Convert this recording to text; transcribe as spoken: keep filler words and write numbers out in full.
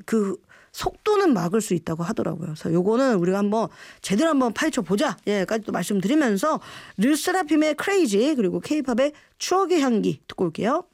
그 속도는 막을 수 있다고 하더라고요. 그래서 요거는 우리가 한번 제대로 한번 파헤쳐 보자. 예,까지 또 말씀드리면서 르세라핌의 크레이지 그리고 K-팝의 추억의 향기 듣고 올게요.